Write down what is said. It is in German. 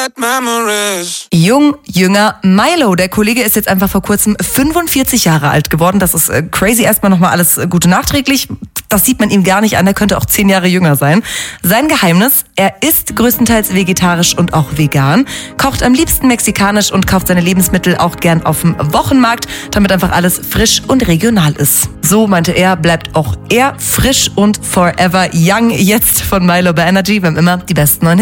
Jung, jünger, Milo. Der Kollege ist jetzt einfach vor kurzem 45 Jahre alt geworden. Das ist crazy. Erstmal nochmal alles Gute nachträglich. Das sieht man ihm gar nicht an. Er könnte auch 10 Jahre jünger sein. Sein Geheimnis: Er isst größtenteils vegetarisch und auch vegan, kocht am liebsten mexikanisch und kauft seine Lebensmittel auch gern auf dem Wochenmarkt, damit einfach alles frisch und regional ist. So, meinte er, bleibt auch er frisch und forever young. Jetzt von Milo bei Energy. Wir haben immer die besten neuen